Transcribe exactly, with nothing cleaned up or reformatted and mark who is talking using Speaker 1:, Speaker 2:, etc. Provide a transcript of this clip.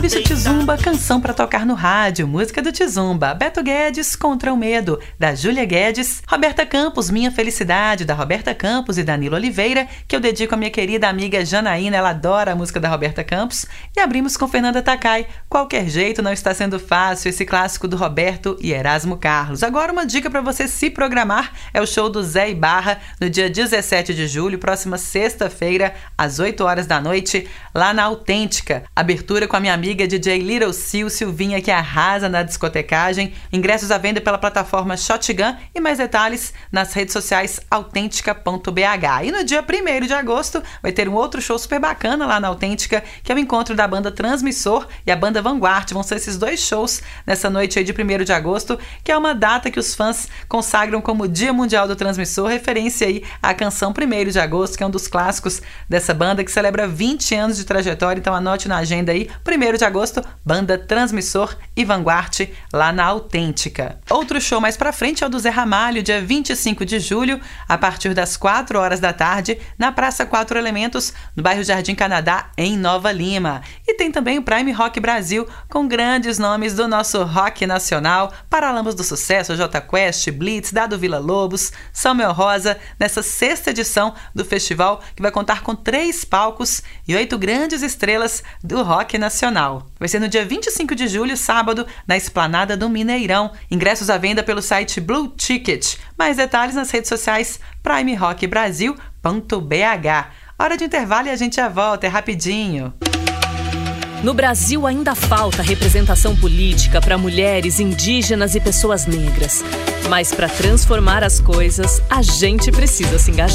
Speaker 1: Maurício Tizumba, Canção pra Tocar no Rádio, música do Tizumba. Beto Guedes, Contra o Medo, da Júlia Guedes. Roberta Campos, Minha Felicidade, da Roberta Campos e Danilo Oliveira, que eu dedico à minha querida amiga Janaína, ela adora a música da Roberta Campos. E abrimos com Fernanda Takai, Qualquer Jeito Não Está Sendo Fácil, esse clássico do Roberto e Erasmo Carlos. Agora uma dica para você se programar, é o show do Zé Ibarra, no dia dezessete de julho, próxima sexta-feira, às oito horas da noite, lá na Autêntica. Abertura com a minha amiga D J Little Sil, Silvinha, que arrasa na discotecagem. Ingressos à venda pela plataforma Shotgun e mais detalhes nas redes sociais autêntica ponto b h. E no dia primeiro de agosto vai ter um outro show super bacana lá na Autêntica, que é o encontro da banda Transmissor e a banda Vanguard. Vão ser esses dois shows nessa noite aí de primeiro de agosto, que é uma data que os fãs consagram como Dia Mundial do Transmissor, referência aí à canção primeiro de agosto, que é um dos clássicos dessa banda que celebra vinte anos de trajetória. Então anote na agenda aí, primeiro de agosto, banda Transmissor e Vanguard lá na Autêntica. Outro show mais pra frente é o do Zé Ramalho, dia vinte e cinco de julho, a partir das quatro horas da tarde, na Praça Quatro Elementos, no bairro Jardim Canadá, em Nova Lima. E tem também o Prime Rock Brasil, com grandes nomes do nosso rock nacional, Paralamas do Sucesso, Jota Quest, Blitz, Dado Villa Lobos, Samuel Rosa, nessa sexta edição do festival, que vai contar com três palcos e oito grandes estrelas do rock nacional. Vai ser no dia vinte e cinco de julho, sábado, na Esplanada do Mineirão. Ingressos à venda pelo site Blue Ticket. Mais detalhes nas redes sociais prime rock brasil ponto b h. Hora de intervalo e a gente já volta, é rapidinho.
Speaker 2: No Brasil ainda falta representação política para mulheres, indígenas e pessoas negras. Mas para transformar as coisas, a gente precisa se engajar.